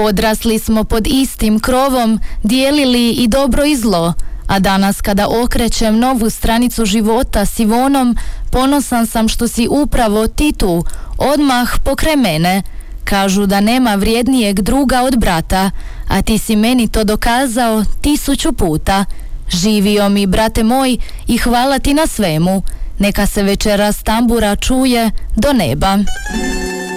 Odrasli smo pod istim krovom, dijelili i dobro i zlo, a danas kada okrećem novu stranicu života s Ivonom, ponosan sam što si upravo ti tu, odmah pokraj mene. Kažu da nema vrijednijeg druga od brata, a ti si meni to dokazao 1000 puta. Živio mi, brate moj, i hvala ti na svemu. Neka se večeras tambura čuje do neba.